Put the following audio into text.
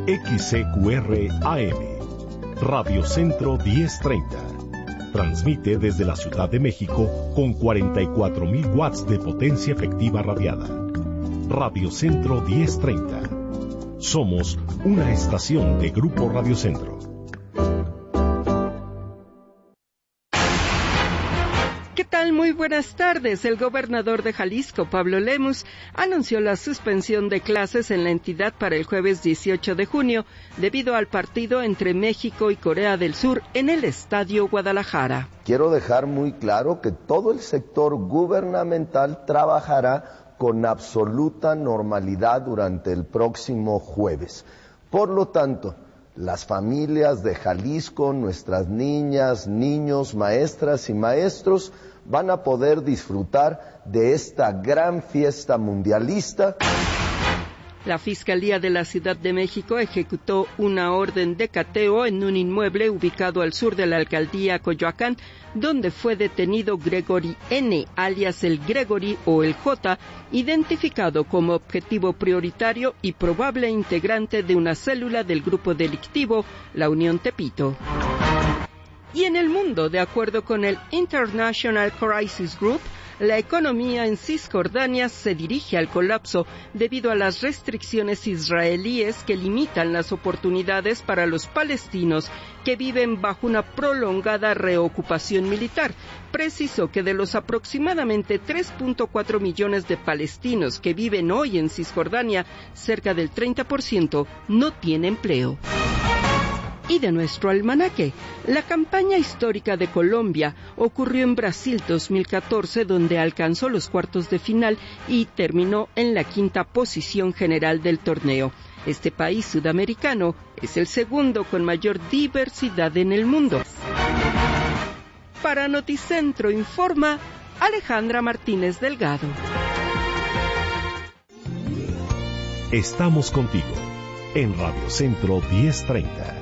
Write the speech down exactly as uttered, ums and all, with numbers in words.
X C Q R A M, Radio Centro diez treinta. Transmite desde la Ciudad de México con cuarenta y cuatro mil watts de potencia efectiva radiada. Radio Centro diez treinta. Somos una estación de Grupo Radio Centro. ¿Qué tal? Muy buenas tardes. El gobernador de Jalisco, Pablo Lemus, anunció la suspensión de clases en la entidad para el jueves dieciocho de junio debido al partido entre México y Corea del Sur en el Estadio Guadalajara. Quiero dejar muy claro que todo el sector gubernamental trabajará con absoluta normalidad durante el próximo jueves. Por lo tanto, las familias de Jalisco, nuestras niñas, niños, maestras y maestros van a poder disfrutar de esta gran fiesta mundialista. La Fiscalía de la Ciudad de México ejecutó una orden de cateo en un inmueble ubicado al sur de la alcaldía Coyoacán, donde fue detenido Gregory N., alias el Gregory o el J., identificado como objetivo prioritario y probable integrante de una célula del grupo delictivo La Unión Tepito. Y en el mundo, de acuerdo con el International Crisis Group, la economía en Cisjordania se dirige al colapso debido a las restricciones israelíes que limitan las oportunidades para los palestinos que viven bajo una prolongada reocupación militar. Precisó que de los aproximadamente tres punto cuatro millones de palestinos que viven hoy en Cisjordania, cerca del treinta por ciento no tiene empleo. Y de nuestro almanaque, la campaña histórica de Colombia ocurrió en Brasil dos mil catorce, donde alcanzó los cuartos de final y terminó en la quinta posición general del torneo. Este país sudamericano es el segundo con mayor diversidad en el mundo. Para Noticentro informa Alejandra Martínez Delgado. Estamos contigo en Radio Centro diez treinta.